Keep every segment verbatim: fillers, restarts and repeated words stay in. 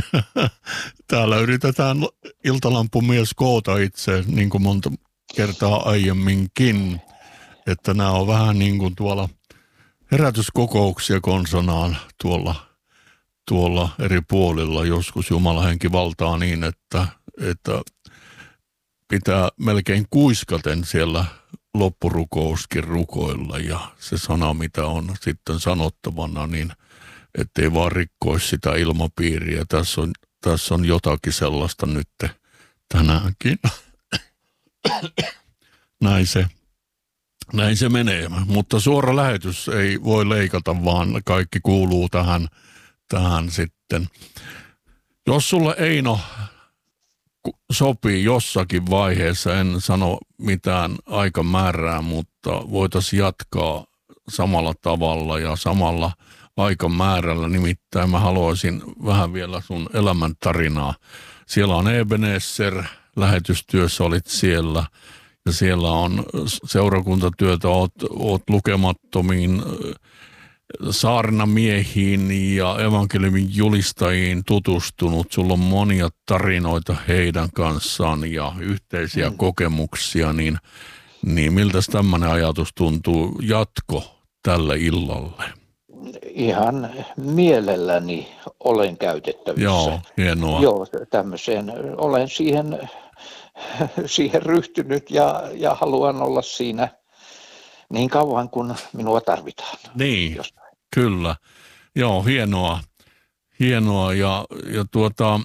Täällä yritetään iltalampumies koota itse niin kuin monta kertaa aiemminkin, että nämä on vähän niin kuin tuolla herätyskokouksia konsonaan tuolla, tuolla eri puolilla. Joskus Jumalan henki valtaa niin, että, että pitää melkein kuiskaten siellä loppurukouskin rukoilla ja se sana, mitä on sitten sanottavana, niin ettei vaan rikkoisi sitä ilmapiiriä. Tässä on, tässä on jotakin sellaista nyt tänäänkin. Näin se, näin se menee. Mutta suora lähetys ei voi leikata, vaan kaikki kuuluu tähän, tähän sitten. Jos sulle Eino sopii jossakin vaiheessa, en sano mitään aikamäärää, mutta voitaisiin jatkaa samalla tavalla ja samalla aikamäärällä. Nimittäin mä haluaisin vähän vielä sun elämäntarinaa. Siellä on Ebenezer, lähetystyössä olit siellä ja siellä on seurakuntatyötä, oot, oot lukemattomiin saarnamiehiin ja evankeliumin julistajiin tutustunut. Sulla on monia tarinoita heidän kanssaan ja yhteisiä mm. kokemuksia, niin, niin miltä tämmöinen ajatus tuntuu jatko tälle illalle? Ihan mielelläni olen käytettävissä. Joo, hienoa. Joo, tämmöiseen. Olen siihen, siihen ryhtynyt ja, ja haluan olla siinä niin kauan kuin minua tarvitaan. Niin, jostain. Kyllä. Joo, hienoa. Hienoa ja, ja tuota,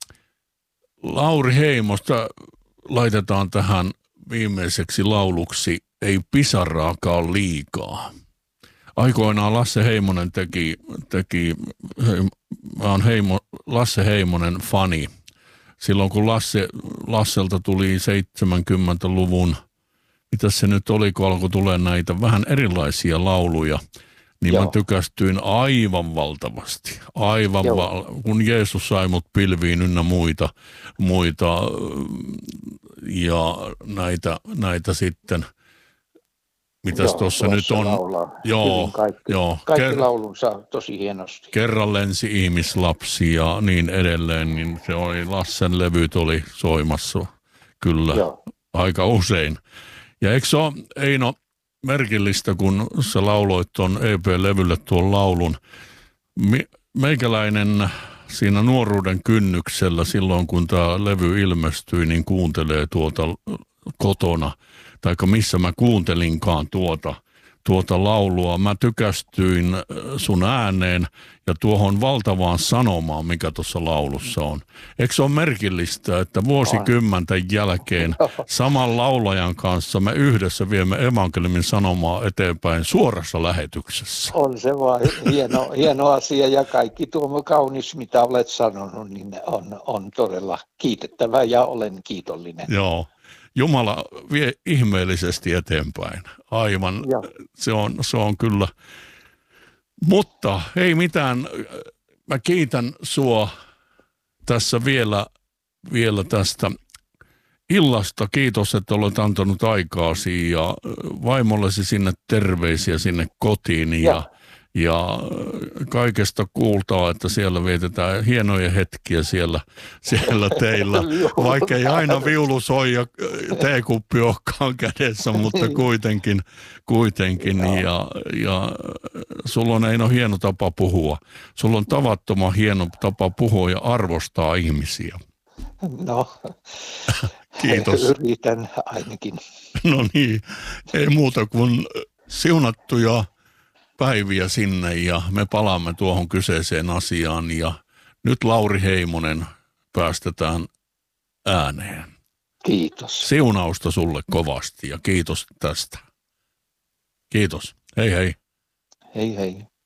Lauri Heimosta laitetaan tähän viimeiseksi lauluksi Ei pisaraakaan liikaa. Aikoinaan Lasse Heimonen teki, teki mä oon Heimo, Lasse Heimonen fani. Silloin kun Lasse, Lasselta tuli seitsemänkymmentäluvun, mitä se nyt oli, kun alkoi tulee näitä vähän erilaisia lauluja, niin Joo. mä tykästyin aivan valtavasti. Aivan, val- kun Jeesus sai mut pilviin ynnä muita, muita ja näitä, näitä sitten, mitäs tuossa nyt on. Joo, kaikki, joo. kaikki Ker- laulunsa tosi hienosti. Kerran lensi ihmislapsi ja niin edelleen, niin se oli, Lassen levyt oli soimassa kyllä Joo. aika usein. Ja eikö se ole, Eino, merkillistä, kun sä lauloit tuon E P-levylle tuon laulun. Meikäläinen siinä nuoruuden kynnyksellä silloin, kun tämä levy ilmestyi, niin kuuntelee tuota kotona, taikka missä mä kuuntelinkaan tuota, tuota laulua. Mä tykästyin sun ääneen ja tuohon valtavaan sanomaan, mikä tuossa laulussa on. Eikö se ole merkillistä, että vuosikymmenten jälkeen saman laulajan kanssa me yhdessä viemme evankeliumin sanomaa eteenpäin suorassa lähetyksessä? On se vaan hieno, hieno asia ja kaikki tuo kaunis, mitä olet sanonut, niin on, on todella kiitettävä ja olen kiitollinen. Joo. Jumala vie ihmeellisesti eteenpäin. Aivan, se on, se on kyllä. Mutta ei mitään, mä kiitän sua tässä vielä, vielä tästä illasta. Kiitos, että olet antanut aikaasi ja vaimollesi sinne terveisiä sinne kotiin ja, ja. Ja kaikesta kuultaa, että siellä vietetään hienoja hetkiä siellä, siellä teillä. Vaikka ei aina viulu soi ja teekuppi olekaan kädessä, mutta kuitenkin. kuitenkin. Ja, ja sulla on Eino hieno tapa puhua. Sulla on tavattoman hieno tapa puhua ja arvostaa ihmisiä. No, kiitos. Yritän ainakin. No niin, ei muuta kuin siunattuja päiviä sinne ja me palaamme tuohon kyseiseen asiaan ja nyt Lauri Heimonen päästetään ääneen. Kiitos. Siunausta sulle kovasti ja kiitos tästä. Kiitos. Hei hei. Hei hei.